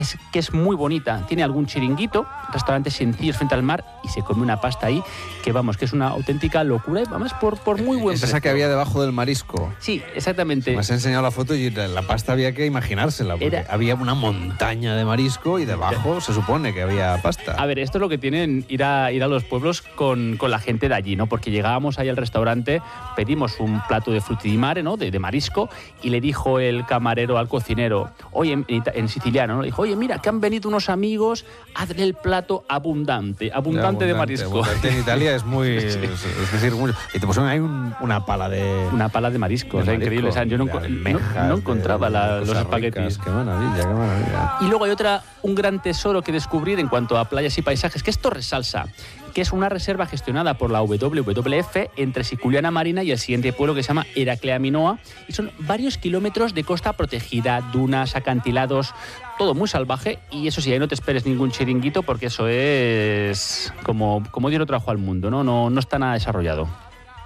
es que es muy bonita. Tiene algún chiringuito, restaurantes sencillos frente al mar y se come una pasta ahí que vamos, que es una auténtica locura y además por muy buen precio. Es esa que había debajo del marisco. Sí, exactamente. Me has enseñado la foto y la pasta había que imaginársela, porque había una montaña de marisco y debajo se supone que había pasta. A ver, esto es lo que tienen ir a los pueblos con la gente de allí, ¿no? Porque llegábamos ahí al restaurante, pedimos un plato de frutti di mare, ¿no? De marisco, y le dijo el camarero al cocinero, oye, en siciliano, ¿no? Le dijo, oye, mira, que han venido unos amigos, hazle el plato abundante de marisco. Abundante. En Italia es muy... Es decir, y te pusieron ahí una pala de... Una pala de marisco, o sea, increíble. O sea, yo no encontraba los espaguetis. Qué maravilla, qué maravilla. Y luego hay un gran tesoro que descubrir en cuanto a playas y paisajes, que es Torre Salsa, que es una reserva gestionada por la WWF entre Siculiana Marina y el siguiente pueblo que se llama Heraclea Minoa, y son varios kilómetros de costa protegida, dunas, acantilados, todo muy salvaje, y eso sí, ahí no te esperes ningún chiringuito porque eso es como Dios lo trajo al mundo, ¿no? No está nada desarrollado.